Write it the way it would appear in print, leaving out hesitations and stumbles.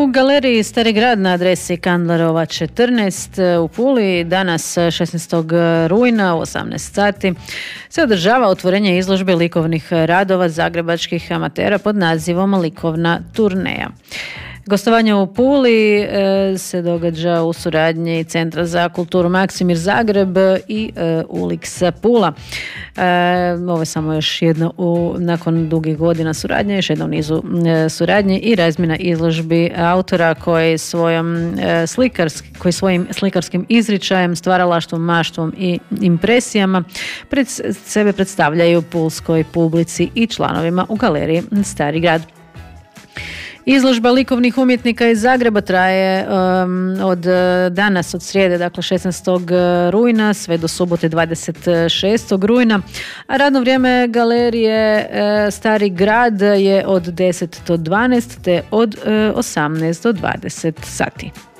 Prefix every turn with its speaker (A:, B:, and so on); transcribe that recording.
A: U galeriji Stari grad na adresi Kandlerova 14 u Puli danas 16. rujna u 18 sati se održava otvorenje izložbe likovnih radova zagrebačkih amatera pod nazivom Likovna turneja. Gostovanje u Puli se događa u suradnji Centra za kulturu Maksimir Zagreb i Ulix Pula. Ovo je samo još jedno nakon dugih godina suradnje, još jedno u nizu suradnje i razmjena izložbi autora koji svojim slikarskim izričajem, stvaralaštvom, maštvom i impresijama pred sebe predstavljaju pulskoj publici i članovima u galeriji Stari grad. Izložba likovnih umjetnika iz Zagreba traje od danas, od srijede, dakle 16. rujna sve do subote 26. rujna, a radno vrijeme galerije Stari grad je od 10 do 12 te od 18 do 20 sati.